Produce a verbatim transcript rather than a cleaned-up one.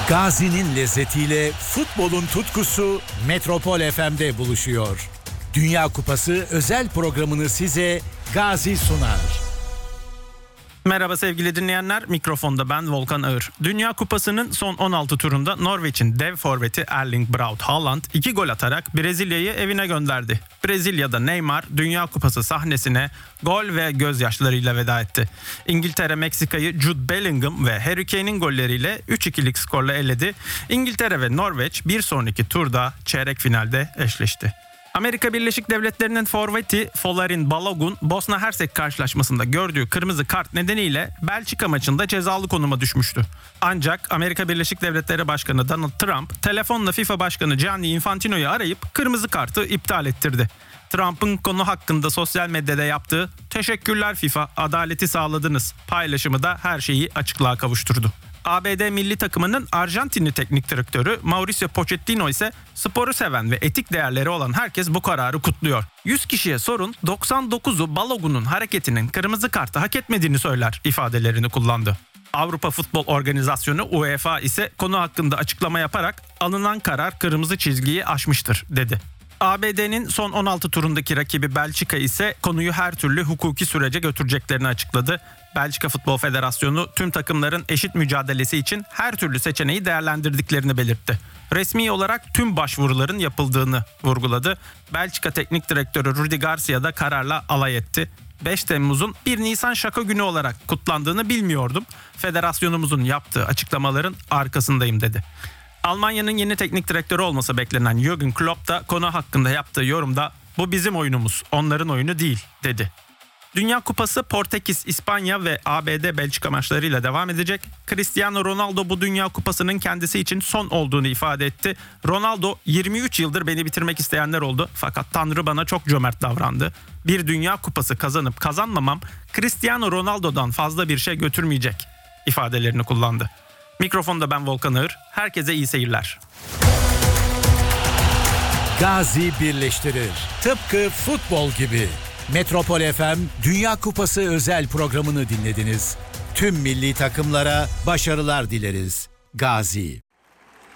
Gazi'nin lezzetiyle futbolun tutkusu Metropol F M'de buluşuyor. Dünya Kupası özel programını size Gazi sunar. Merhaba sevgili dinleyenler, mikrofonda ben Volkan Ağır. Dünya Kupası'nın son on altı turunda Norveç'in dev forveti Erling Braut Haaland iki gol atarak Brezilya'yı evine gönderdi. Brezilya'da Neymar Dünya Kupası sahnesine gol ve gözyaşlarıyla veda etti. İngiltere Meksika'yı Jude Bellingham ve Harry Kane'in golleriyle üç ikilik skorla eledi. İngiltere ve Norveç bir sonraki turda çeyrek finalde eşleşti. Amerika Birleşik Devletleri'nin forveti Folarin Balogun, Bosna Hersek karşılaşmasında gördüğü kırmızı kart nedeniyle Belçika maçında cezalı konuma düşmüştü. Ancak Amerika Birleşik Devletleri Başkanı Donald Trump, telefonla FIFA Başkanı Gianni Infantino'yu arayıp kırmızı kartı iptal ettirdi. Trump'ın konu hakkında sosyal medyada yaptığı "Teşekkürler FIFA, adaleti sağladınız" paylaşımı da her şeyi açıklığa kavuşturdu. A B D milli takımının Arjantinli teknik direktörü Mauricio Pochettino ise sporu seven ve etik değerleri olan herkes bu kararı kutluyor. yüz kişiye sorun, doksan dokuzu Balogun'un hareketinin kırmızı kartı hak etmediğini söyler ifadelerini kullandı. Avrupa Futbol Organizasyonu UEFA ise konu hakkında açıklama yaparak alınan karar kırmızı çizgiyi aşmıştır dedi. A B D'nin son on altı turundaki rakibi Belçika ise konuyu her türlü hukuki sürece götüreceklerini açıkladı. Belçika Futbol Federasyonu tüm takımların eşit mücadelesi için her türlü seçeneği değerlendirdiklerini belirtti. Resmi olarak tüm başvuruların yapıldığını vurguladı. Belçika Teknik Direktörü Rudi Garcia da kararla alay etti. beş Temmuz'un bir Nisan şaka günü olarak kutlandığını bilmiyordum. Federasyonumuzun yaptığı açıklamaların arkasındayım dedi. Almanya'nın yeni teknik direktörü olması beklenen Jürgen Klopp da konu hakkında yaptığı yorumda "Bu bizim oyunumuz, onların oyunu değil" dedi. Dünya Kupası Portekiz, İspanya ve A B D Belçika maçlarıyla devam edecek. Cristiano Ronaldo bu Dünya Kupası'nın kendisi için son olduğunu ifade etti. Ronaldo, "yirmi üç yıldır beni bitirmek isteyenler oldu fakat Tanrı bana çok cömert davrandı. Bir Dünya Kupası kazanıp kazanmamam Cristiano Ronaldo'dan fazla bir şey götürmeyecek" ifadelerini kullandı. Mikrofonda ben Volkan Ağır. Herkese iyi seyirler. Gazi birleştirir. Tıpkı futbol gibi. Metropol F M Dünya Kupası özel programını dinlediniz. Tüm milli takımlara başarılar dileriz. Gazi.